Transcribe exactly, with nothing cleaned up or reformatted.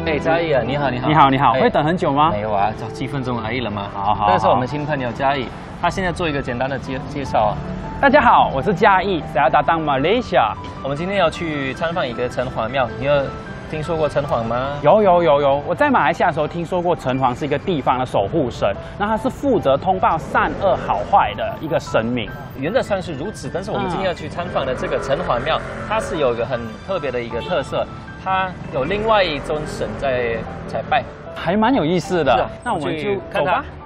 哎，嘉义啊，你好，你好， 你好，你好， 哎会等很久吗？ 没有啊，找几分钟而已了嘛。 好好， 这是我们新朋友嘉义，他现在做一个简单的介介绍啊。 大家好，我是嘉义，saya datang Malaysia。 我们今天要去参访一个城隍庙，你有听说过城隍吗？ 有有有有，我在马来西亚的时候听说过城隍是一个地方的守护神，那他是负责通报善恶好坏的一个神明。 原则上是如此，但是我们今天要去参访的这个城隍庙，它是有一个很特别的一个特色，它有另外一尊神在在拜， 还蛮有意思的。 是啊那我们就去看它走吧。